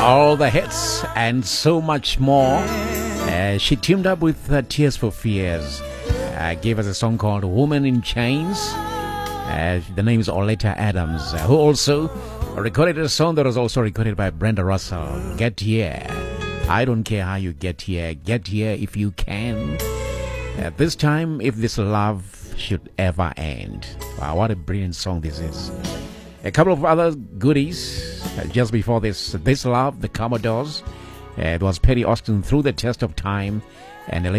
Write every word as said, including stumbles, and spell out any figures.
all the hits and so much more. Uh, she teamed up with uh, Tears for Fears. Uh, gave us a song called Woman in Chains. Uh, the name is Oleta Adams, uh, who also recorded a song that was also recorded by Brenda Russell. Get Here. I don't care how you get here. Get here if you can. Uh, this time, if this love should ever end. Wow, what a brilliant song this is. A couple of other goodies uh, just before this. This Love, the Commodores. Uh, it was Perry Austin, Through the Test of Time. And